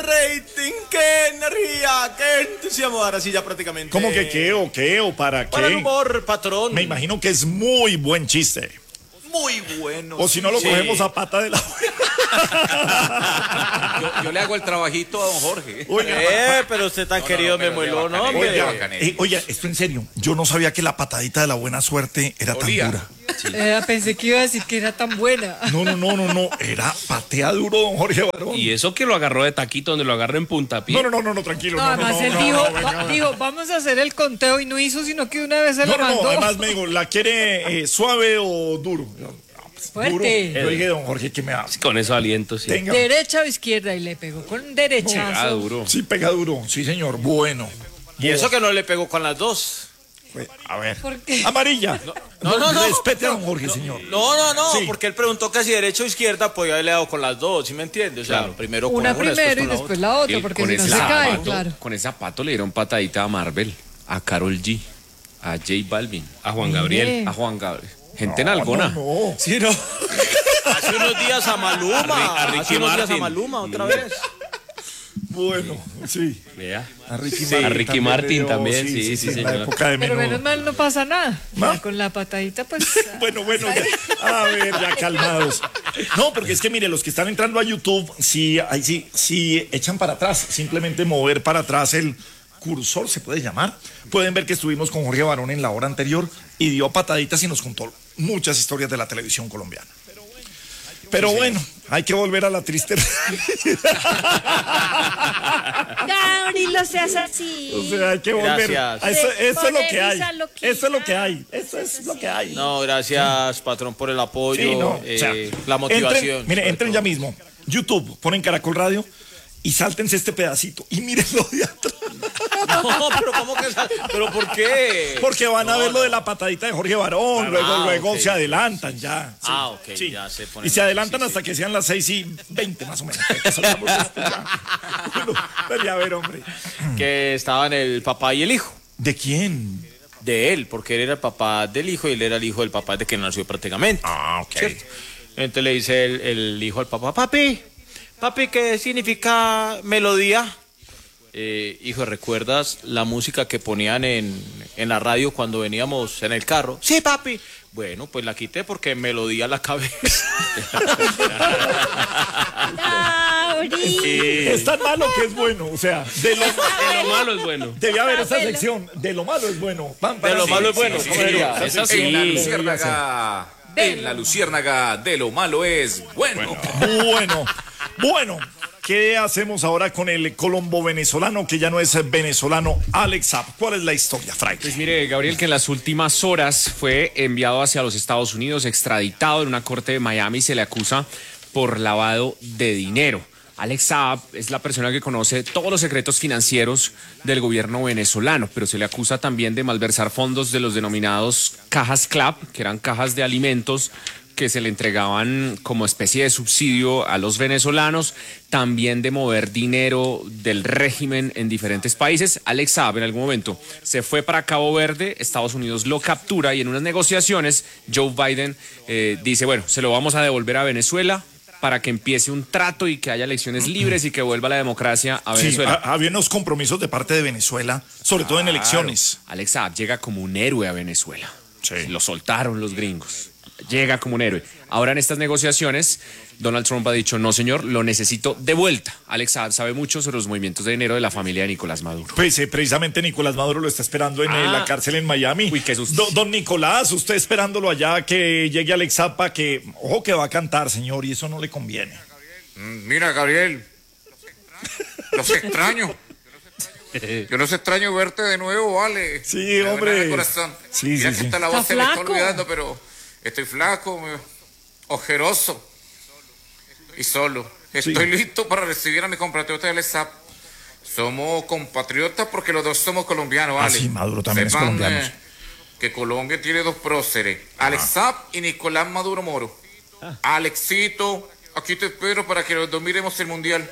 rating, qué energía, qué entusiasmo. Ahora sí ya prácticamente. ¿Cómo que qué o para qué? Para el humor, patrón. Me imagino que es muy buen chiste. Muy bueno. O si no lo cogemos a pata de la yo le hago el trabajito a don Jorge. Oiga, pero usted tan querido me mueló, ¿no? Oiga, esto en serio. Yo no sabía que la patadita de la buena suerte era tan dura. Sí. Pensé que iba a decir que era tan buena. No. Era patea duro, don Jorge Barón. Y eso que lo agarró de taquito, donde lo agarró en puntapié. No, tranquilo. Además, él dijo, vamos a hacer el conteo y no hizo, sino que una vez se lo mandó. Además me digo, ¿la quiere suave o duro? Fuerte. Duro. Yo dije, don Jorge, ¿qué me hace? Sí, con esos alientos, sí. Tenga. Derecha o izquierda, y le pegó con derechazo. Pega duro. Sí, pega duro. Sí, señor. Bueno. Y eso que no le pegó con las dos. A ver. ¿Por qué? Amarilla. No. Respete a don Jorge, señor. No, Sí. porque él preguntó que si derecha o izquierda, pues haberle dado con las dos, ¿sí me entiende? O sea, Claro. primero con Una una, primero y con después la otra, porque Con si no ese se cae, zapato, claro. con ese zapato le dieron patadita a Marvel, a Karol G, a J Balvin, a Juan Gabriel, a Juan Gabriel. Gente en alguna. No. Sí, no. Hace unos días a Maluma. A Ricky Hace unos días a Martin. Maluma, otra vez. Bueno, sí. Vea. A Ricky Sí, a Ricky Martin también, sí, en señor. la época de Pero Menudo. menos mal no pasa nada. ¿No? Ya con la patadita, pues. Bueno, ya. A ver, ya calmados. No, porque es que mire, los que están entrando a YouTube, sí echan para atrás, simplemente mover para atrás el cursor, se puede llamar. Pueden ver que estuvimos con Jorge Barón en la hora anterior y dio pataditas y nos contó muchas historias de la televisión colombiana. Pero bueno, hay que volver a la triste realidad. Gabriel, no seas así. O sea, hay que volver. Gracias. Eso es lo que hay. Polemiza lo que Eso es lo que hay. Eso es lo que hay. No, gracias, patrón, por el apoyo, Sí, no, o sea, la motivación. Entren ya mismo. YouTube, ponen Caracol Radio y sáltense este pedacito y mírenlo de atrás. No, pero ¿cómo que? ¿Pero por qué? Porque van a ver lo de la patadita de Jorge Barón, luego ok. se adelantan ya. Sí, Ok, sí. ya se ponen. Y se adelantan hasta que sean las 6:20 más o menos. Salgamos de esto ya. Bueno, pero a ver, hombre. Que estaban el papá y el hijo. ¿De quién? De él, porque él era el papá del hijo y él era el hijo del papá de que nació prácticamente. Ah, ok. ¿Cierto? Entonces le dice el hijo al papá, papi, ¿qué significa melodía? Hijo, ¿recuerdas la música que ponían en la radio cuando veníamos en el carro? Sí, papi. Bueno, pues la quité porque melodía la cabeza. Es tan malo que es bueno. O sea, de lo malo es bueno. debe haber esa sección. De lo malo es bueno. De lo malo es bueno. Sí, ¿Cómo sí, sería? Esa sí. En la luciérnaga de lo malo es bueno. Bueno. ¿Qué hacemos ahora con el colombo venezolano que ya no es venezolano, Alex Saab? ¿Cuál es la historia, Frank? Pues mire, Gabriel, que en las últimas horas fue enviado hacia los Estados Unidos, extraditado en una corte de Miami, se le acusa por lavado de dinero. Alex Saab es la persona que conoce todos los secretos financieros del gobierno venezolano, pero se le acusa también de malversar fondos de los denominados cajas CLAP, que eran cajas de alimentos que se le entregaban como especie de subsidio a los venezolanos, también de mover dinero del régimen en diferentes países. Alex Saab en algún momento se fue para Cabo Verde, Estados Unidos lo captura y en unas negociaciones Joe Biden dice, bueno, se lo vamos a devolver a Venezuela para que empiece un trato y que haya elecciones libres y que vuelva la democracia a Venezuela. Sí, había unos compromisos de parte de Venezuela, sobre todo en elecciones. Alex Saab llega como un héroe a Venezuela. Sí. Lo soltaron los gringos. Llega como un héroe. Ahora en estas negociaciones, Donald Trump ha dicho, no señor, lo necesito de vuelta. Alex Saab sabe mucho sobre los movimientos de dinero de la familia de Nicolás Maduro. Pues precisamente Nicolás Maduro lo está esperando en la cárcel en Miami. Uy, qué susto. Don Nicolás, usted esperándolo allá que llegue Alex Saab para que, ojo que va a cantar, señor, y eso no le conviene. Mira, Gabriel, los extraño. Yo los extraño verte de nuevo, vale. Sí, De verdad, hombre. de corazón. Sí, Mira sí, que sí. esta la voz Está se me está flaco. olvidando, pero estoy flaco, ojeroso y solo. Estoy listo para recibir a mi compatriota del SAP. Somos compatriotas porque los dos somos colombianos, ¿vale? sí, Maduro también es Sepan, colombiano. Que Colombia tiene dos próceres, Alex Saab y Nicolás Maduro Moro. Alexito, aquí te espero para que los dos miremos el mundial.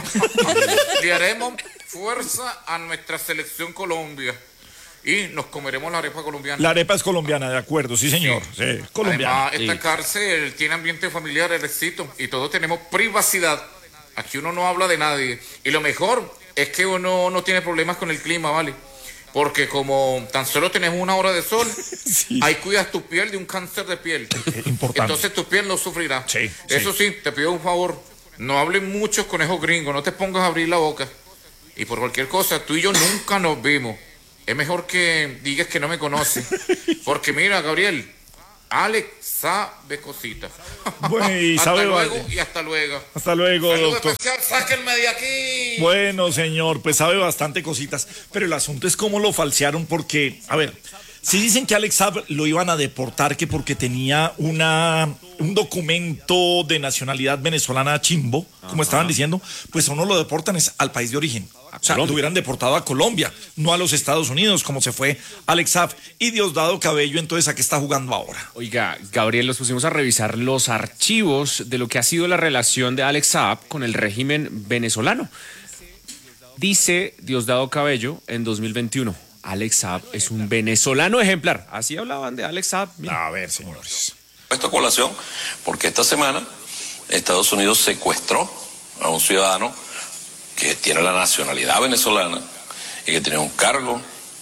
Le haremos fuerza a nuestra selección Colombia y nos comeremos la arepa colombiana. La arepa es colombiana, de acuerdo, sí señor. Sí, colombiana. Además, esta cárcel tiene ambiente familiar, el éxito, y todos tenemos privacidad. Aquí uno no habla de nadie. Y lo mejor es que uno no tiene problemas con el clima, ¿vale? Porque como tan solo tenemos una hora de sol, Sí. ahí cuidas tu piel de un cáncer de piel. Importante. Entonces tu piel no sufrirá. Sí, Eso sí, te pido un favor, no hablen muchos conejos gringos, no te pongas a abrir la boca. Y por cualquier cosa, tú y yo nunca nos vimos. Es mejor que digas que no me conoces. Porque mira, Gabriel, Alex sabe cositas. Bueno, y hasta sabe luego vale. y hasta luego. Hasta luego, Saludos doctor. especial, sáquenme de aquí. Bueno, señor, pues sabe bastante cositas, pero el asunto es cómo lo falsearon porque, a ver, si dicen que Alex Saab lo iban a deportar que porque tenía un documento de nacionalidad venezolana chimbo, como estaban diciendo, pues a uno lo deportan es al país de origen. O sea, lo hubieran deportado a Colombia, no a los Estados Unidos, como se fue Alex Saab. Y Diosdado Cabello, entonces, ¿a qué está jugando ahora? Oiga, Gabriel, nos pusimos a revisar los archivos de lo que ha sido la relación de Alex Saab con el régimen venezolano. Dice Diosdado Cabello en 2021, Alex Saab es un venezolano ejemplar. Así hablaban de Alex Saab. Mira. A ver, señores. Esto a colación porque esta semana Estados Unidos secuestró a un ciudadano que tiene la nacionalidad venezolana y que tiene un cargo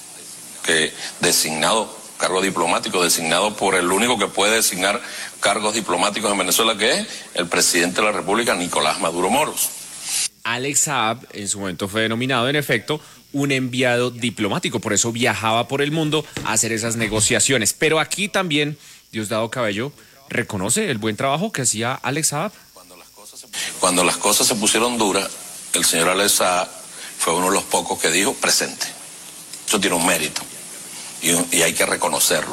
cargo diplomático designado por el único que puede designar cargos diplomáticos en Venezuela, que es el presidente de la República, Nicolás Maduro Moros. Alex Saab en su momento fue denominado, en efecto, un enviado diplomático. Por eso viajaba por el mundo a hacer esas negociaciones. Pero aquí también Diosdado Cabello reconoce el buen trabajo que hacía Alex Saab. Cuando las cosas se pusieron duras, el señor Alex Saab fue uno de los pocos que dijo presente. Eso tiene un mérito y hay que reconocerlo.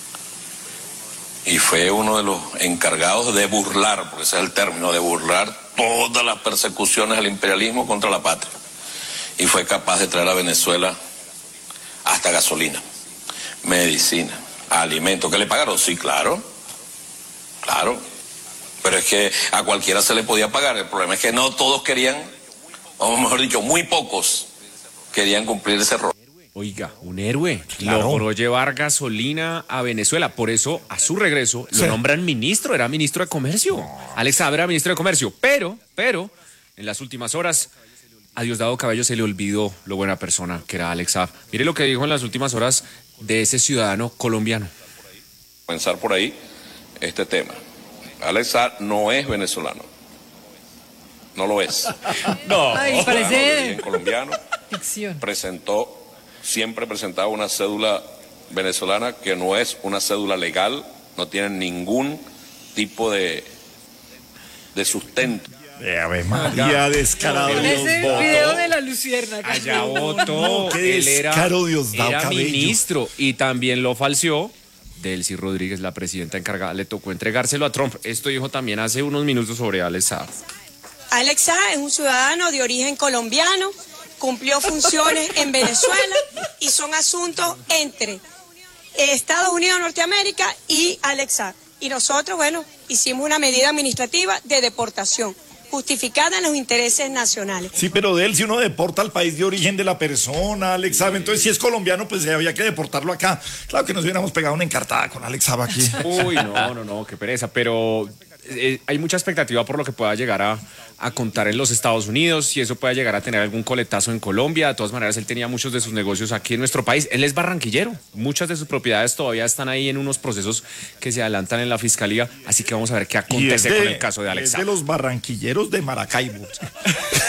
Y fue uno de los encargados de burlar, porque ese es el término, de burlar todas las persecuciones al imperialismo contra la patria. Y fue capaz de traer a Venezuela hasta gasolina, medicina, alimentos. ¿Qué le pagaron? Sí, claro. Claro. Pero es que a cualquiera se le podía pagar. El problema es que no todos querían, o mejor dicho, muy pocos querían cumplir ese rol. Oiga, un héroe. Claro. Logró llevar gasolina a Venezuela. Por eso, a su regreso, lo nombran ministro. Era ministro de Comercio. Alex Saab era ministro de Comercio. Pero, en las últimas horas, a Diosdado Cabello se le olvidó lo buena persona que era Alex Saab. Mire lo que dijo en las últimas horas de ese ciudadano colombiano. Comenzar por ahí este tema. Alex Saab no es venezolano. No lo es. Ay, parece En colombiano ficción. siempre presentaba una cédula venezolana que no es una cédula legal, no tiene ningún tipo de sustento. A ver, María, descarado Con Dios ese voto. video de la luciérnaga. Allá votó. no, qué Él era descaro, Diosdado Cabello. ministro y también lo falseó. Delcy Rodríguez, la presidenta encargada, le tocó entregárselo a Trump. Esto dijo también hace unos minutos sobre Alex Saab. Alex Saab es un ciudadano de origen colombiano, cumplió funciones en Venezuela y son asuntos entre Estados Unidos de Norteamérica y Alex Saab. Y nosotros, bueno, hicimos una medida administrativa de deportación, justificada en los intereses nacionales. Sí, pero de él, si uno deporta al país de origen de la persona, Alex Saab, entonces si es colombiano, pues había que deportarlo acá. Claro que nos hubiéramos pegado una encartada con Alex Saab aquí. Uy, no, qué pereza, pero hay mucha expectativa por lo que pueda llegar a contar en los Estados Unidos, si eso pueda llegar a tener algún coletazo en Colombia. De todas maneras, él tenía muchos de sus negocios aquí en nuestro país. Él es barranquillero, muchas de sus propiedades todavía están ahí en unos procesos que se adelantan en la fiscalía, así que vamos a ver qué acontece con el caso de Alex Es Saab. de los barranquilleros de Maracaibo.